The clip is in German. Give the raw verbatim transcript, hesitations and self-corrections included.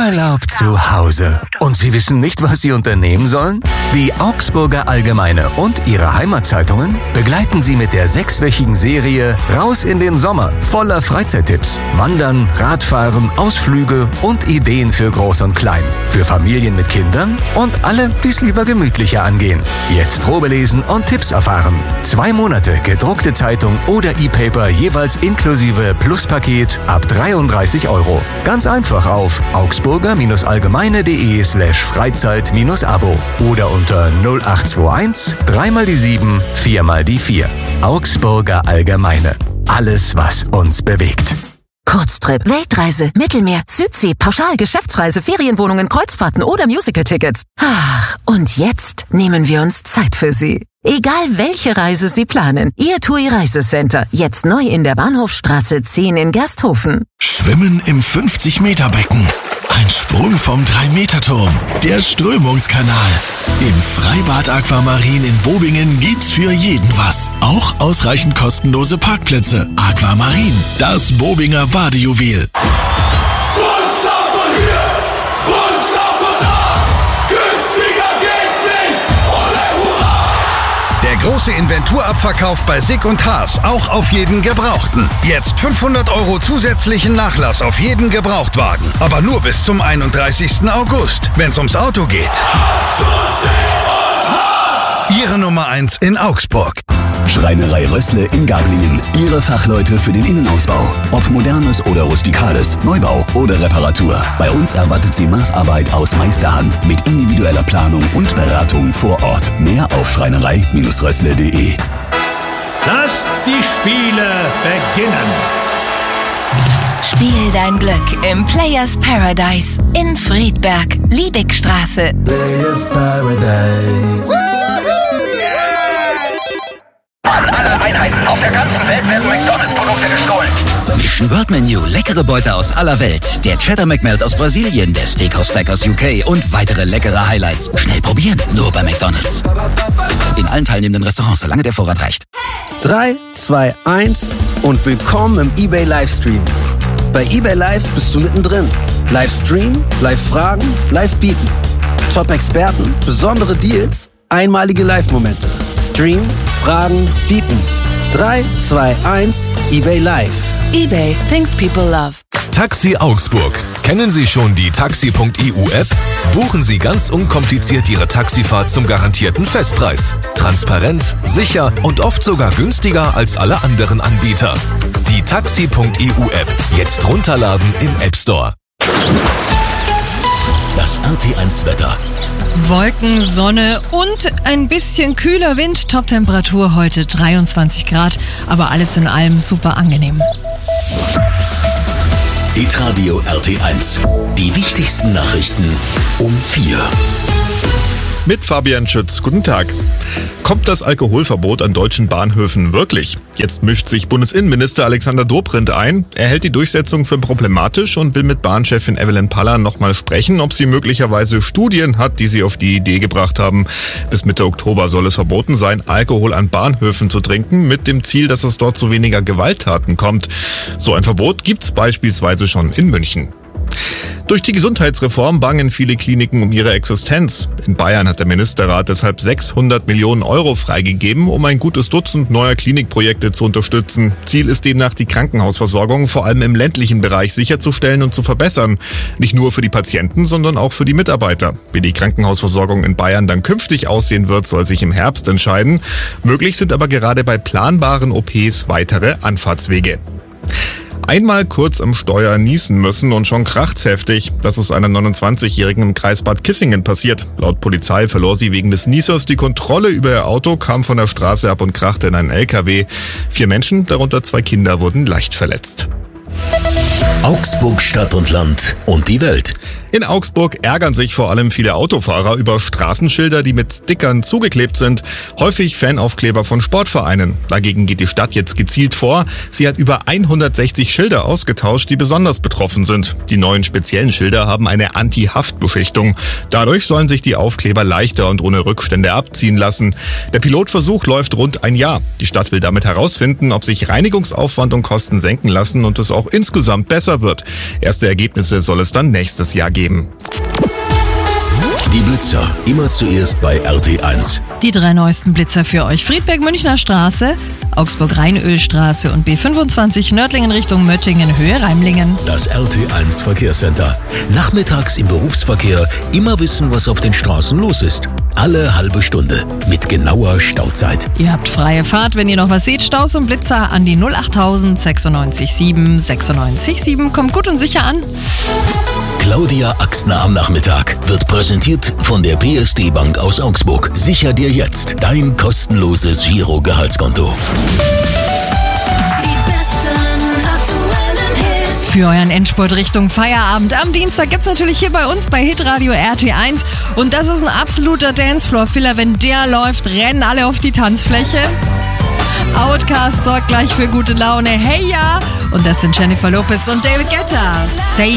Urlaub zu Hause. Und Sie wissen nicht, was Sie unternehmen sollen? Die Augsburger Allgemeine und ihre Heimatzeitungen begleiten Sie mit der sechswöchigen Serie Raus in den Sommer voller Freizeittipps. Wandern, Radfahren, Ausflüge und Ideen für Groß und Klein. Für Familien mit Kindern und alle, die es lieber gemütlicher angehen. Jetzt Probelesen und Tipps erfahren. Zwei Monate gedruckte Zeitung oder E-Paper jeweils inklusive Pluspaket ab dreiunddreißig Euro. Ganz einfach auf augsburger-allgemeine.de slash Freizeit-Abo oder unter null acht zwei eins drei mal die sieben, vier mal die vier. Augsburger Allgemeine. Alles, was uns bewegt. Kurztrip, Weltreise, Mittelmeer, Südsee, Pauschal, Geschäftsreise, Ferienwohnungen, Kreuzfahrten oder Musical-Tickets. Ach, und jetzt nehmen wir uns Zeit für Sie. Egal welche Reise Sie planen, Ihr TUI Reisecenter, jetzt neu in der Bahnhofstraße zehn in Gersthofen. Schwimmen im fünfzig-Meter-Becken. Ein Sprung vom drei Meter Turm. Der Strömungskanal. Im Freibad Aquamarin in Bobingen gibt's für jeden was. Auch ausreichend kostenlose Parkplätze. Aquamarin, das Bobinger Badejuwel. Der große Inventurabverkauf bei Sick und Haas, auch auf jeden Gebrauchten. Jetzt fünfhundert Euro zusätzlichen Nachlass auf jeden Gebrauchtwagen. Aber nur bis zum einunddreißigsten August, wenn's ums Auto geht. Ihre Nummer eins in Augsburg. Schreinerei Rössle in Gablingen. Ihre Fachleute für den Innenausbau. Ob modernes oder rustikales, Neubau oder Reparatur. Bei uns erwartet Sie Maßarbeit aus Meisterhand mit individueller Planung und Beratung vor Ort. Mehr auf schreinerei Rössle punkt de. Lasst die Spiele beginnen. Spiel dein Glück im Players Paradise in Friedberg, Liebigstraße. Players Paradise. An alle Einheiten auf der ganzen Welt werden McDonalds-Produkte gestohlen. Mission World Menu, leckere Beute aus aller Welt. Der Cheddar McMelt aus Brasilien, der Steakhouse Stack aus U K und weitere leckere Highlights. Schnell probieren, nur bei McDonalds. In allen teilnehmenden Restaurants, solange der Vorrat reicht. drei, zwei, eins und willkommen im eBay Livestream. Bei eBay Live bist du mittendrin. Livestream, Live-Fragen, Live-Bieten. Top-Experten, besondere Deals, einmalige Live-Momente. Stream, Fragen, bieten. drei, zwei, eins, eBay Live. eBay, things people love. Taxi Augsburg. Kennen Sie schon die taxi punkt e u App? Buchen Sie ganz unkompliziert Ihre Taxifahrt zum garantierten Festpreis. Transparent, sicher und oft sogar günstiger als alle anderen Anbieter. Die taxi punkt e u App. Jetzt runterladen im App Store. Das R T eins Wetter. Wolken, Sonne und ein bisschen kühler Wind. Toptemperatur heute dreiundzwanzig Grad, aber alles in allem super angenehm. Hitradio R T eins. Die wichtigsten Nachrichten um vier. Mit Fabian Schütz. Guten Tag. Kommt das Alkoholverbot an deutschen Bahnhöfen wirklich? Jetzt mischt sich Bundesinnenminister Alexander Dobrindt ein. Er hält die Durchsetzung für problematisch und will mit Bahnchefin Evelyn Paller nochmal sprechen, ob sie möglicherweise Studien hat, die sie auf die Idee gebracht haben. Bis Mitte Oktober soll es verboten sein, Alkohol an Bahnhöfen zu trinken, mit dem Ziel, dass es dort zu weniger Gewalttaten kommt. So ein Verbot gibt's beispielsweise schon in München. Durch die Gesundheitsreform bangen viele Kliniken um ihre Existenz. In Bayern hat der Ministerrat deshalb sechshundert Millionen Euro freigegeben, um ein gutes Dutzend neuer Klinikprojekte zu unterstützen. Ziel ist demnach, die Krankenhausversorgung vor allem im ländlichen Bereich sicherzustellen und zu verbessern. Nicht nur für die Patienten, sondern auch für die Mitarbeiter. Wie die Krankenhausversorgung in Bayern dann künftig aussehen wird, soll sich im Herbst entscheiden. Möglich sind aber gerade bei planbaren O Ps weitere Anfahrtswege. Einmal kurz am Steuer niesen müssen und schon kracht's heftig. Das ist einer neunundzwanzigjährigen im Kreis Bad Kissingen passiert. Laut Polizei verlor sie wegen des Niesers die Kontrolle über ihr Auto, kam von der Straße ab und krachte in einen L K W. Vier Menschen, darunter zwei Kinder, wurden leicht verletzt. Augsburg Stadt und Land und die Welt. In Augsburg ärgern sich vor allem viele Autofahrer über Straßenschilder, die mit Stickern zugeklebt sind. Häufig Fanaufkleber von Sportvereinen. Dagegen geht die Stadt jetzt gezielt vor. Sie hat über hundertsechzig Schilder ausgetauscht, die besonders betroffen sind. Die neuen speziellen Schilder haben eine Anti-Haftbeschichtung. Dadurch sollen sich die Aufkleber leichter und ohne Rückstände abziehen lassen. Der Pilotversuch läuft rund ein Jahr. Die Stadt will damit herausfinden, ob sich Reinigungsaufwand und Kosten senken lassen und es auch insgesamt besser wird. Erste Ergebnisse soll es dann nächstes Jahr geben. geben. Die Blitzer, immer zuerst bei R T eins. Die drei neuesten Blitzer für euch. Friedberg-Münchner Straße, Augsburg-Rheinölstraße und B fünfundzwanzig Nördlingen Richtung Möttingen, Höhe Reimlingen. Das R T eins Verkehrscenter. Nachmittags im Berufsverkehr immer wissen, was auf den Straßen los ist. Alle halbe Stunde mit genauer Stauzeit. Ihr habt freie Fahrt, wenn ihr noch was seht. Staus und Blitzer an die null achttausend sechsundneunzig sieben sechsundneunzig sieben. Kommt gut und sicher an. Claudia Axner am Nachmittag wird präsentiert von der P S D Bank aus Augsburg. Sicher dir jetzt dein kostenloses Giro-Gehaltskonto. Für euren Endspurt Richtung Feierabend. Am Dienstag gibt's natürlich hier bei uns bei Hitradio R T eins. Und das ist ein absoluter Dancefloor-Filler. Wenn der läuft, rennen alle auf die Tanzfläche. Outcast sorgt gleich für gute Laune. Hey ja! Und das sind Jennifer Lopez und David Guetta. Say